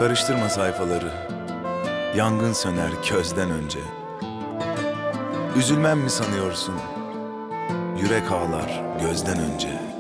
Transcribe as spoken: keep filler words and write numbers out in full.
Karıştırma sayfaları, yangın söner közden önce. Üzülmem mi sanıyorsun, yürek ağlar gözden önce.